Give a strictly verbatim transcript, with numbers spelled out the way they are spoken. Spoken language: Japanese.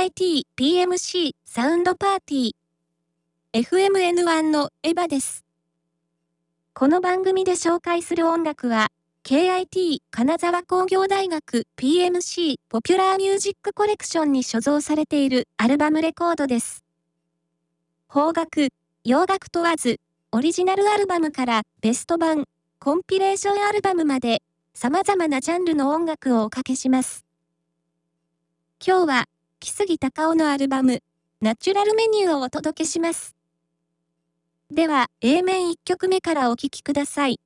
アイティー ピーエムシー サウンドパーティー。エフエムエヌワン のエヴァです。この番組で紹介する音楽は、ケーアイティー 金沢工業大学 ピーエムシー ポピュラーミュージックコレクションに所蔵されているアルバムレコードです。邦楽、洋楽問わず、オリジナルアルバムからベスト版、コンピレーションアルバムまで、様々なジャンルの音楽をおかけします。今日は、木杉隆夫のアルバム、ナチュラルメニューをお届けします。では、エー 面いっきょくめからお聴きください。